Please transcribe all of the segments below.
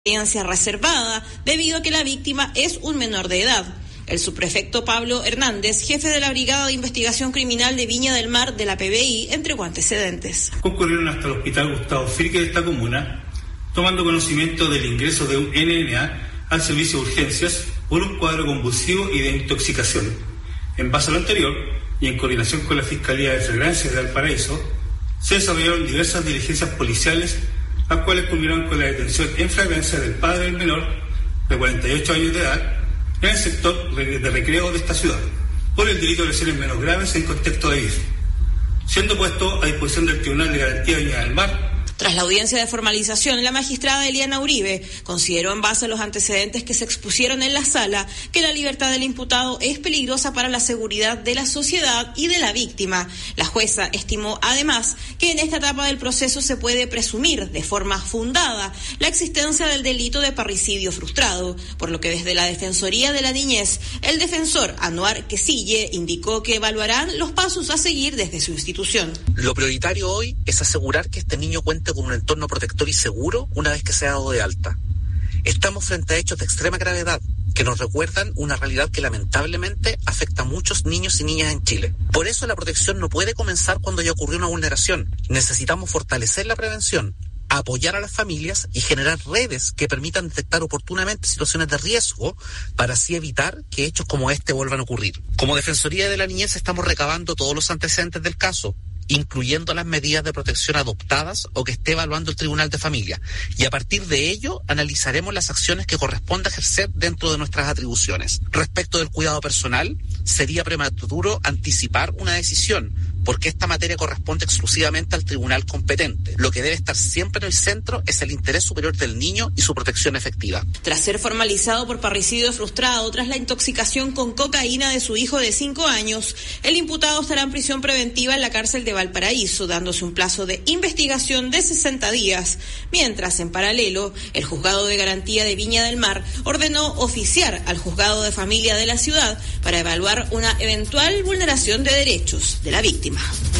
audiencia reservada debido a que la víctima es un menor de edad. El subprefecto Pablo Hernández, jefe de la Brigada de Investigación Criminal de Viña del Mar de la PBI, entregó antecedentes. Concurrieron hasta el hospital Gustavo Fricke de esta comuna, tomando conocimiento del ingreso de un NNA al servicio de urgencias por un cuadro convulsivo y de intoxicación. En base a lo anterior, y en coordinación con la Fiscalía de Fragancias de Valparaíso, se desarrollaron diversas diligencias policiales, las cuales culminaron con la detención en flagrancia del padre del menor, de 48 años de edad, en el sector de recreo de esta ciudad, por el delito de lesiones menos graves en contexto de ir, siendo puesto a disposición del Tribunal de Garantía de Viña del Mar. Tras la audiencia de formalización, la magistrada Eliana Uribe consideró, en base a los antecedentes que se expusieron en la sala, que la libertad del imputado es peligrosa para la seguridad de la sociedad y de la víctima. La jueza estimó además que en esta etapa del proceso se puede presumir de forma fundada la existencia del delito de parricidio frustrado, por lo que desde la Defensoría de la Niñez, el defensor Anuar Quesille indicó que evaluarán los pasos a seguir desde su institución. Lo prioritario hoy es asegurar que este niño cuente con un entorno protector y seguro una vez que sea dado de alta. Estamos frente a hechos de extrema gravedad que nos recuerdan una realidad que lamentablemente afecta a muchos niños y niñas en Chile. Por eso la protección no puede comenzar cuando ya ocurrió una vulneración. Necesitamos fortalecer la prevención, apoyar a las familias y generar redes que permitan detectar oportunamente situaciones de riesgo para así evitar que hechos como este vuelvan a ocurrir. Como Defensoría de la Niñez estamos recabando todos los antecedentes del caso, incluyendo las medidas de protección adoptadas o que esté evaluando el Tribunal de Familia. Y a partir de ello, analizaremos las acciones que corresponde ejercer dentro de nuestras atribuciones. Respecto del cuidado personal, sería prematuro anticipar una decisión, porque esta materia corresponde exclusivamente al tribunal competente. Lo que debe estar siempre en el centro es el interés superior del niño y su protección efectiva. Tras ser formalizado por parricidio frustrado tras la intoxicación con cocaína de su hijo de 5 años, el imputado estará en prisión preventiva en la cárcel de Valparaíso, dándose un plazo de investigación de 60 días, mientras, en paralelo, el Juzgado de Garantía de Viña del Mar ordenó oficiar al Juzgado de Familia de la ciudad para evaluar una eventual vulneración de derechos de la víctima.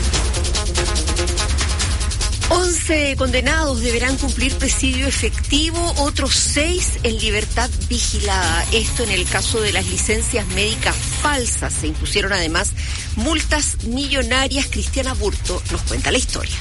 11 condenados deberán cumplir presidio efectivo, otros 6 en libertad vigilada. Esto en el caso de las licencias médicas falsas. Se impusieron además multas millonarias. Cristiana Burto nos cuenta la historia.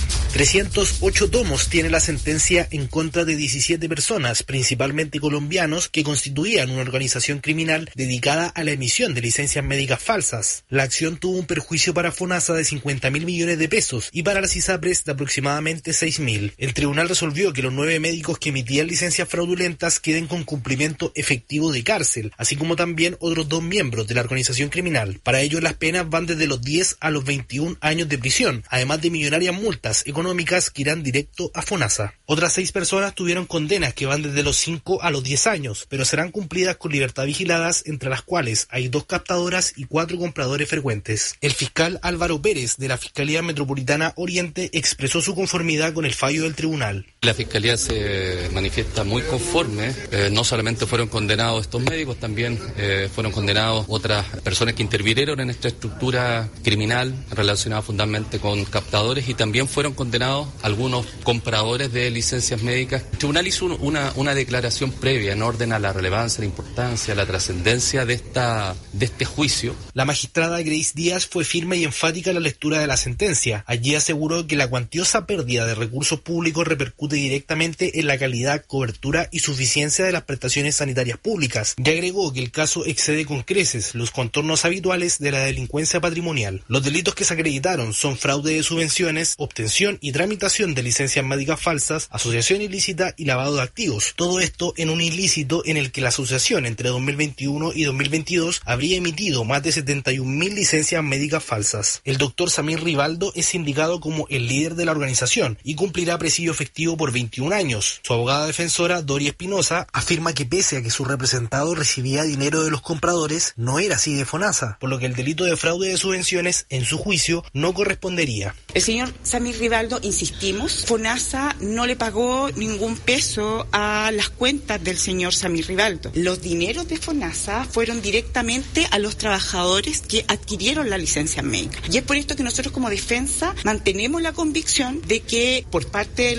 308 tomos tiene la sentencia en contra de 17 personas, principalmente colombianos, que constituían una organización criminal dedicada a la emisión de licencias médicas falsas. La acción tuvo un perjuicio para FONASA de 50.000 millones de pesos y para las ISAPRES de aproximadamente 6.000. El tribunal resolvió que los 9 médicos que emitían licencias fraudulentas queden con cumplimiento efectivo de cárcel, así como también otros 2 miembros de la organización criminal. Para ello, las penas van desde los 10 a los 21 años de prisión, además de millonarias multas económicas que irán directo a FONASA. Otras 6 personas tuvieron condenas que van desde los 5 a los 10 años, pero serán cumplidas con libertad vigiladas, entre las cuales hay 2 captadoras y 4 compradores frecuentes. El fiscal Álvaro Pérez, de la Fiscalía Metropolitana Oriente, expresó su conformidad con el fallo del tribunal. La Fiscalía se manifiesta muy conforme. No solamente fueron condenados estos médicos, también fueron condenados otras personas que intervinieron en esta estructura criminal relacionada fundamentalmente con captadores, y también fueron condenados algunos compradores de licencias médicas. El tribunal hizo una declaración previa en orden a la relevancia, la importancia, la trascendencia de este juicio. La magistrada Grace Díaz fue firme y enfática en la lectura de la sentencia. Allí aseguró que la cuantiosa pérdida de recursos públicos repercute directamente en la calidad, cobertura y suficiencia de las prestaciones sanitarias públicas, y agregó que el caso excede con creces los contornos habituales de la delincuencia patrimonial. Los delitos que se acreditaron son fraude de subvenciones, obtención y tramitación de licencias médicas falsas, asociación ilícita y lavado de activos. Todo esto en un ilícito en el que la asociación entre 2021 y 2022 habría emitido más de 71.000 licencias médicas falsas. El doctor Samir Rivaldo es indicado como el líder de la organización y cumplirá presidio efectivo por 21 años. Su abogada defensora, Dori Espinosa, afirma que pese a que su representado recibía dinero de los compradores, no era así de FONASA, por lo que el delito de fraude de subvenciones, en su juicio, no correspondería. El señor Samir Rivaldo, insistimos, FONASA no le pagó ningún peso a las cuentas del señor Samir Rivaldo. Los dineros de FONASA fueron directamente a los trabajadores que adquirieron la licencia médica. Y es por esto que nosotros como defensa mantenemos la convicción de que por parte de la defensa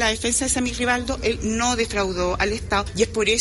Samir Ribaldo, él no defraudó al Estado y es por eso